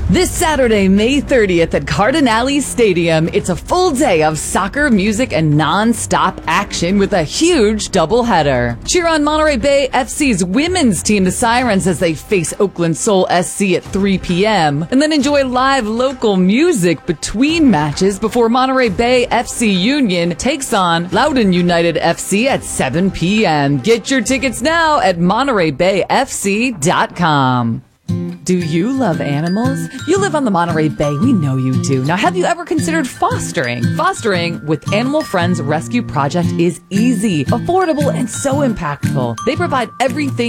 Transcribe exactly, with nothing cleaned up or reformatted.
This Saturday, May thirtieth at Cardinale Stadium, it's a full day of soccer, music, and non-stop action with a huge doubleheader. Cheer on Monterey Bay F C's women's team, the Sirens, as they face Oakland Soul S C at three p.m. And then enjoy live local music between matches before Monterey Bay F C Union takes on Loudoun United F C at seven p.m. Get your tickets now at monterey bay f c dot com. Do you love animals? You live on the Monterey Bay. We know you do. Now, have you ever considered fostering? Fostering with Animal Friends Rescue Project is easy, affordable, and so impactful. They provide everything